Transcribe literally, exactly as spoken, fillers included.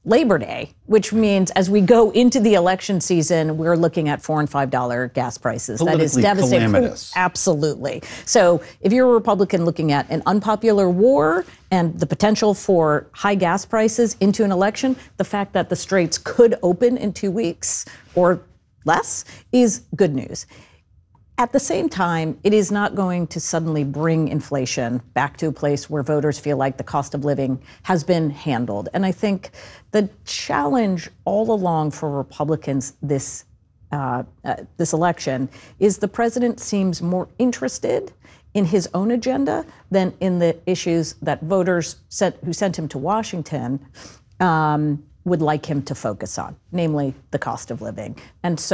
Labor Day, which means as we go into the election season, we're looking at four and five dollar gas prices. That is devastating. Calamitous. Absolutely. So if you're a Republican looking at an unpopular war and the potential for high gas prices into an election, the fact that the straits could open in two weeks or less is good news. At the same time, it is not going to suddenly bring inflation back to a place where voters feel like the cost of living has been handled. And I think the challenge all along for Republicans this uh, uh, this election is the president seems more interested in his own agenda than in the issues that voters sent, who sent him to Washington um, would like him to focus on, namely the cost of living. And so